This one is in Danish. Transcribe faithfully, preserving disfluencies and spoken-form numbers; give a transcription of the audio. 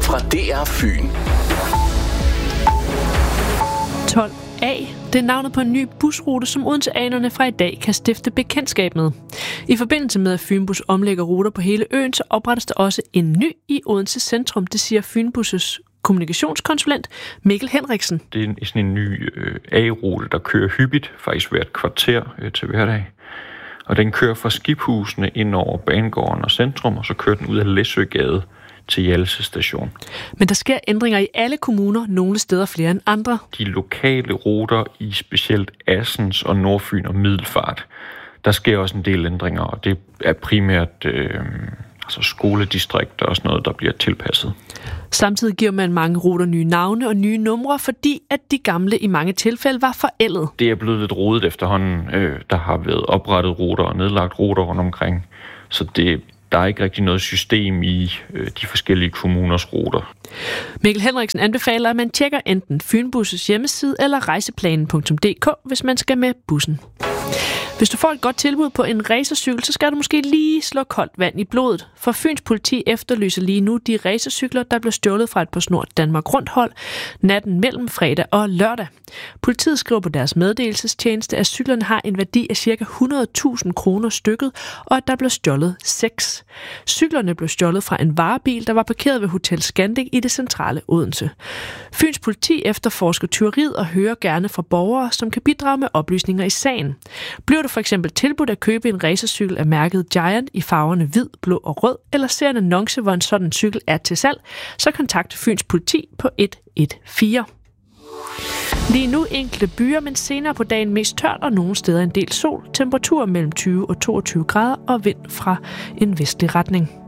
fra D R Fyn. tolv A. Det er navnet på en ny busrute, som odenseanerne fra i dag kan stifte bekendtskab med. I forbindelse med, at Fynbus omlægger ruter på hele øen, så oprettes der også en ny i Odense Centrum. Det siger Fynbus' kommunikationskonsulent Mikkel Henriksen. Det er sådan en ny øh, A-rute, der kører hyppigt, faktisk hvert kvarter øh, til hverdag. Og den kører fra Skiphusene ind over Banegården og Centrum, og så kører den ud af Læsøgade til Hjallese Station. Men der sker ændringer i alle kommuner, nogle steder flere end andre. De lokale ruter i specielt Assens og Nordfyn og Middelfart, der sker også en del ændringer, og det er primært øh, altså skoledistrikter og sådan noget, der bliver tilpasset. Samtidig giver man mange ruter nye navne og nye numre, fordi at de gamle i mange tilfælde var forældet. Det er blevet lidt rodet efterhånden. Øh, der har været oprettet ruter og nedlagt ruter rundt omkring, så det der er ikke rigtig noget system i øh, de forskellige kommuners ruter. Mikkel Henriksen anbefaler, at man tjekker enten Fynbus' hjemmeside eller rejseplanen punktum d k, hvis man skal med bussen. Hvis du får et godt tilbud på en racercykel, så skal du måske lige slå koldt vand i blodet. For Fyns politi efterlyser lige nu de racercykler, der blev stjålet fra et PostNord Danmark Rundt hold natten mellem fredag og lørdag. Politiet skriver på deres meddelelsestjeneste, at cyklerne har en værdi af ca. hundrede tusind kroner stykket, og at der blev stjålet seks. Cyklerne blev stjålet fra en varebil, der var parkeret ved Hotel Scandic i det centrale Odense. Fyns politi efterforsker tyveriet og hører gerne fra borgere, som kan bidrage med oplysninger i sagen. Bliver du for eksempel tilbudt at købe en racercykel af mærket Giant i farverne hvid, blå og rød, eller ser en annonce, hvor en sådan cykel er til salg, så kontakt Fyns politi på et et fire. Lige nu enkelte byer, men senere på dagen mest tørt og nogle steder en del sol. Temperaturer mellem tyve og toogtyve grader og vind fra en vestlig retning.